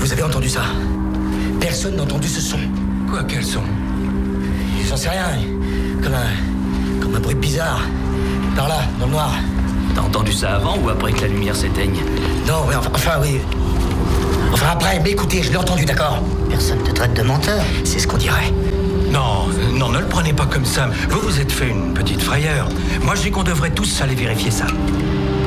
Vous avez entendu ça? Personne n'a entendu ce son. Quoi, quel son? J'en sais rien. Comme un bruit bizarre. Par là, dans le noir. T'as entendu ça avant ou après que la lumière s'éteigne? Non, oui, enfin, oui. Enfin, après, mais écoutez, je l'ai entendu, d'accord? Personne te traite de menteur. C'est ce qu'on dirait. Non, ne le prenez pas comme ça. Vous vous êtes fait une petite frayeur. Moi, je dis qu'on devrait tous aller vérifier ça.